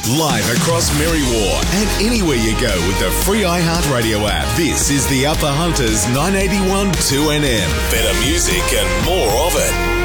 Live across Merriwar and anywhere you go with the free iHeartRadio app. This is the Upper Hunters 981 2NM. Better music and more of it.